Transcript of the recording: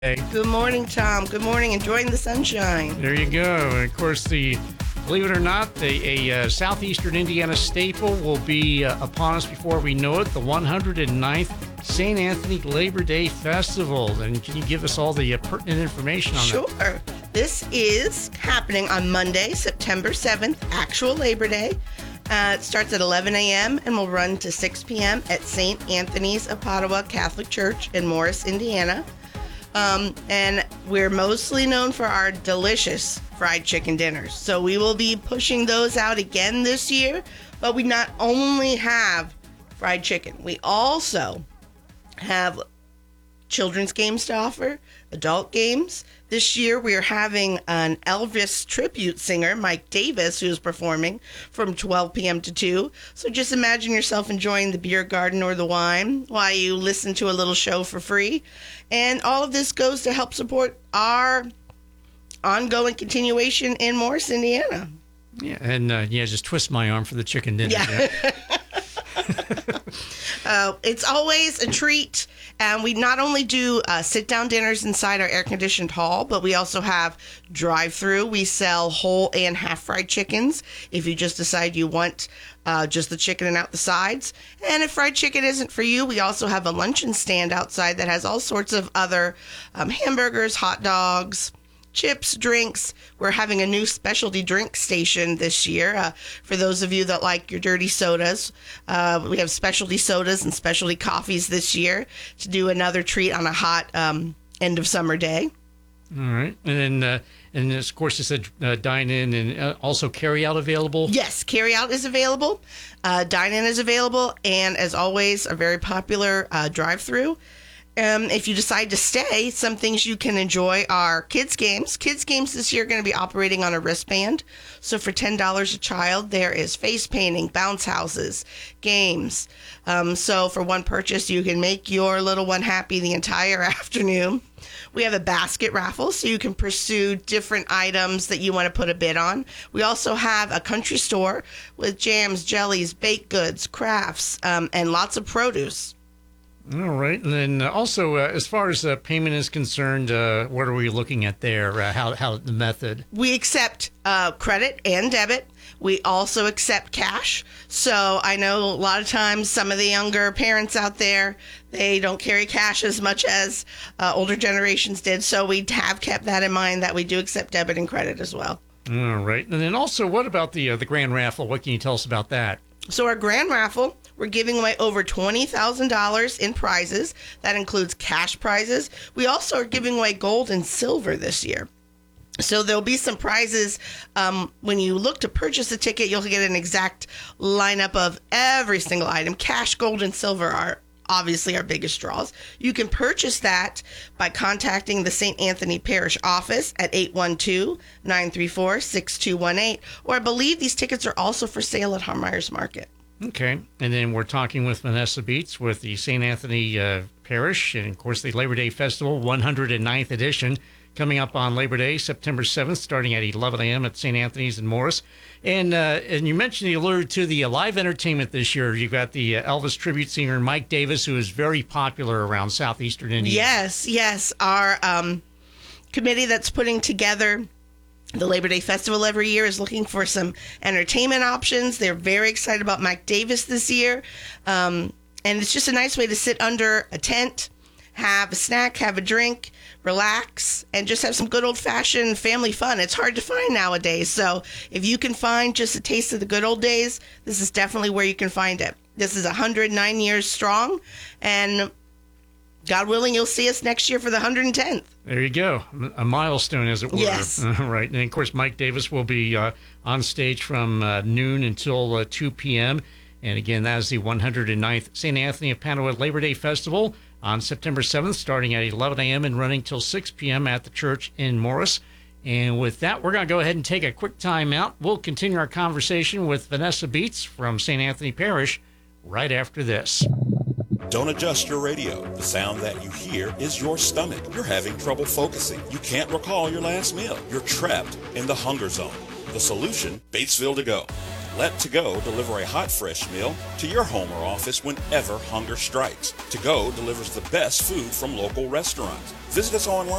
Good morning, Tom. Good morning. Enjoying the sunshine. There you go. And of course, believe it or not, a southeastern Indiana staple will be upon us before we know it, the 109th St. Anthony Labor Day Festival. And can you give us all the pertinent information on that? Sure. This is happening on Monday, September 7th, actual Labor Day. It starts at 11 a.m. and will run to 6 p.m. at St. Anthony's of Padua Catholic Church in Morris, Indiana. And we're mostly known for our delicious fried chicken dinners. So we will be pushing those out again this year. But we not only have fried chicken, we also have children's games to offer, adult games. This year we are having an Elvis tribute singer, Mike Davis, who's performing from 12 p.m. to 2. So just imagine yourself enjoying the beer garden or the wine while you listen to a little show for free. And all of this goes to help support our ongoing continuation in Morris, Indiana. Yeah, and just twist my arm for the chicken dinner. Yeah. It's always a treat, and we not only do sit-down dinners inside our air-conditioned hall, but we also have drive-through. We sell whole and half-fried chickens if you just decide you want just the chicken and out the sides. And if fried chicken isn't for you, we also have a luncheon stand outside that has all sorts of other hamburgers, hot dogs, chips, drinks. We're having a new specialty drink station this year. For those of you that like your dirty sodas, we have specialty sodas and specialty coffees this year to do another treat on a hot end of summer day. All right. And then, of course, you said dine-in and also carry-out available? Yes, carry-out is available. Dine-in is available. And as always, a very popular drive-through. If you decide to stay, some things you can enjoy are kids' games. Kids' games this year are going to be operating on a wristband. So for $10 a child, there is face painting, bounce houses, games. So for one purchase, you can make your little one happy the entire afternoon. We have a basket raffle, so you can pursue different items that you want to put a bid on. We also have a country store with jams, jellies, baked goods, crafts, and lots of produce. All right. And then also, as far as payment is concerned, what are we looking at there? How the method? We accept credit and debit. We also accept cash. So I know a lot of times some of the younger parents out there, they don't carry cash as much as older generations did. So we have kept that in mind that we do accept debit and credit as well. All right. And then also, what about the grand raffle? What can you tell us about that? So our grand raffle, we're giving away over $20,000 in prizes. That includes cash prizes. We also are giving away gold and silver this year. So there'll be some prizes. When you look to purchase a ticket, you'll get an exact lineup of every single item. Cash, gold, and silver are obviously our biggest draws. You can purchase that by contacting the St. Anthony Parish office at 812-934-6218. Or I believe these tickets are also for sale at Harmeyer's Market. Okay. And then we're talking with Vanessa Beets with the St. Anthony Parish and, of course, the Labor Day Festival 109th edition coming up on Labor Day, September 7th, starting at 11 a.m. at St. Anthony's in Morris. And you mentioned, you alluded to the live entertainment this year. You've got the Elvis tribute singer Mike Davis, who is very popular around southeastern Indiana. Yes. Our committee that's putting together the Labor Day Festival every year is looking for some entertainment options. They're very excited about Mike Davis this year. And it's just a nice way to sit under a tent, have a snack, have a drink, relax, and just have some good old-fashioned family fun. It's hard to find nowadays. So if you can find just a taste of the good old days, this is definitely where you can find it. This is 109 years strong, and God willing, you'll see us next year for the 110th. There you go. A milestone, as it were. Yes. Right. And, of course, Mike Davis will be on stage from noon until 2 p.m. And, again, that is the 109th St. Anthony of Padua Labor Day Festival on September 7th, starting at 11 a.m. and running till 6 p.m. at the church in Morris. And with that, we're going to go ahead and take a quick time out. We'll continue our conversation with Vanessa Beets from St. Anthony Parish right after this. Don't adjust your radio. The sound that you hear is your stomach. You're having trouble focusing. You can't recall your last meal. You're trapped in the hunger zone. The solution, Batesville to Go. Let To Go deliver a hot, fresh meal to your home or office whenever hunger strikes. To Go delivers the best food from local restaurants. Visit us online